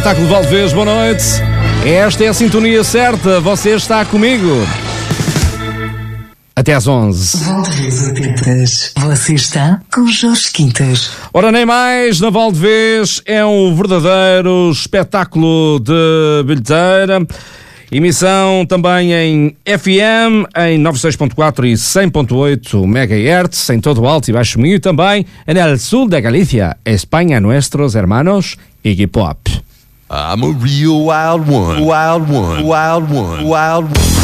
Espetáculo Valdevez, boa noite. Esta é a sintonia certa, você está comigo. Até às 11. Valdevez 80. Você está com Jorge Quintas. Ora, nem mais, na Valdevez é um verdadeiro espetáculo de bilheteira. Emissão também em FM, em 96.4 e 100.8 MHz, em todo o alto e baixo Minho, e também no sul da Galícia, Espanha, nuestros hermanos Iggy Pop. I'm a real wild one, wild one, wild one, wild one.